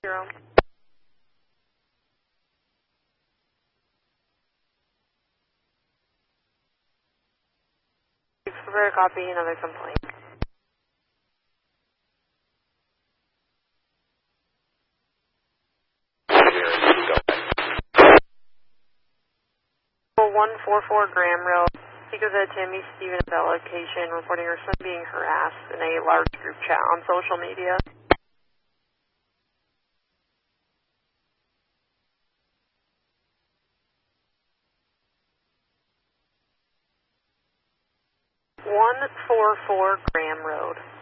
0. Prepare to copy another complaint. For 144 Graham Road, speakers at Tammy Stevens location reporting her son being harassed in a large group chat on social media. One 144 Graham Road.